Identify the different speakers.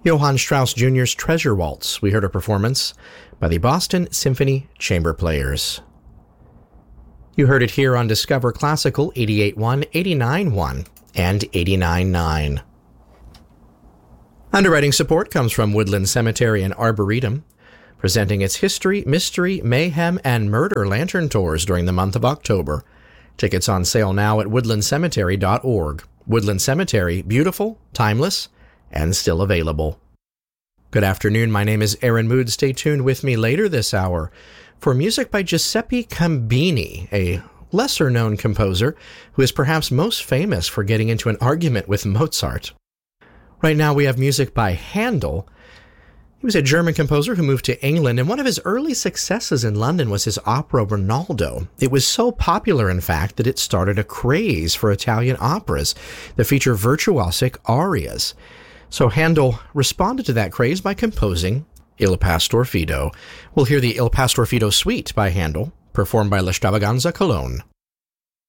Speaker 1: Johann Strauss Jr.'s Treasure Waltz. We heard a performance by the Boston Symphony Chamber Players. You heard it here on Discover Classical 88.1, 89.1, and 89.9. Underwriting support comes from Woodland Cemetery and Arboretum, presenting its History, Mystery, Mayhem, and Murder Lantern Tours during the month of October. Tickets on sale now at woodlandcemetery.org. Woodland Cemetery, beautiful, timeless, and still available. Good afternoon, my name is Aaron Mood. Stay tuned with me later this hour for music by Giuseppe Cambini, a lesser-known composer who is perhaps most famous for getting into an argument with Mozart. Right now we have music by Handel. He was a German composer who moved to England, and one of his early successes in London was his opera Rinaldo. It was so popular, in fact, that it started a craze for Italian operas that feature virtuosic arias. So Handel responded to that craze by composing Il Pastor Fido. We'll hear the Il Pastor Fido Suite by Handel, performed by L'Extravaganza Cologne.